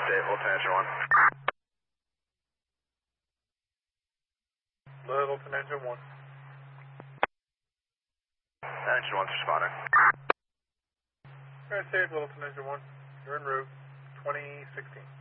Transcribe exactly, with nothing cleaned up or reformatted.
Lieutenant Engine one. Lieutenant Engine one. Engine one's responding. Air State, Lieutenant Engine one. You're en route. twenty sixteen.